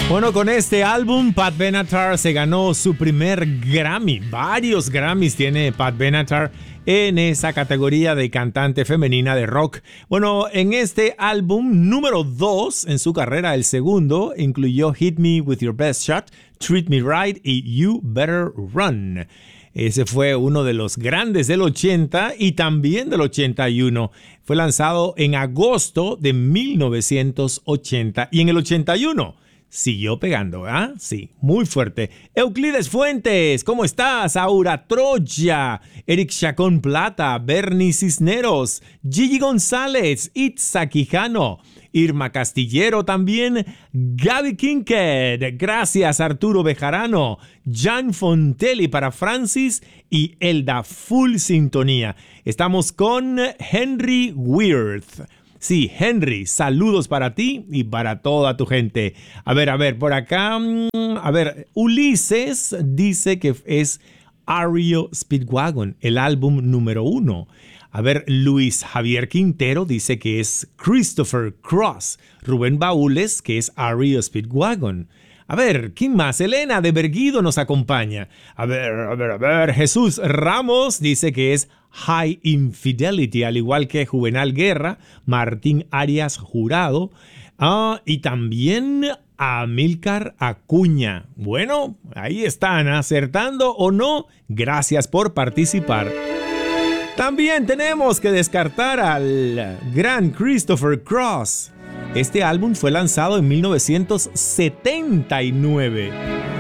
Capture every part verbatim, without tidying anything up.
Bueno, con este álbum, Pat Benatar se ganó su primer Grammy. Varios Grammys tiene Pat Benatar en esa categoría de cantante femenina de rock. Bueno, en este álbum número dos en su carrera, el segundo, incluyó Hit Me With Your Best Shot, Treat Me Right y You Better Run. Ese fue uno de los grandes del ochenta y también del ochenta y uno. Fue lanzado en agosto de mil novecientos ochenta y en el ochenta y uno siguió pegando, ¿ah? Sí, muy fuerte. Euclides Fuentes, ¿cómo estás? Aura Troya, Eric Chacón Plata, Bernie Cisneros, Gigi González, Itza Quijano, Irma Castillero también, Gaby Kinked, gracias Arturo Bejarano, Jan Fontelli para Francis y Elda Full Sintonía. Estamos con Henry Wirth. Sí, Henry, saludos para ti y para toda tu gente. A ver, a ver, por acá, a ver, Ulises dice que es R E O Speedwagon, el álbum número uno. A ver, Luis Javier Quintero dice que es Christopher Cross. Rubén Baúles, que es R E O Speedwagon. A ver, ¿quién más? Elena de Berguido nos acompaña. A ver, a ver, a ver. Jesús Ramos dice que es High Infidelity, al igual que Juvenal Guerra, Martín Arias Jurado, ah, y también Amílcar Acuña. Bueno, ahí están, acertando o no. Gracias por participar. También tenemos que descartar al gran Christopher Cross. Este álbum fue lanzado en mil novecientos setenta y nueve.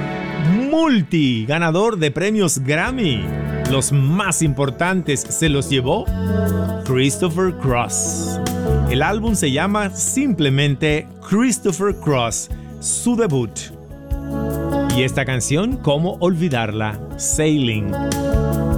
Multi ganador de premios Grammy. Los más importantes se los llevó Christopher Cross. El álbum se llama simplemente Christopher Cross, su debut. Y esta canción, ¿cómo olvidarla? Sailing.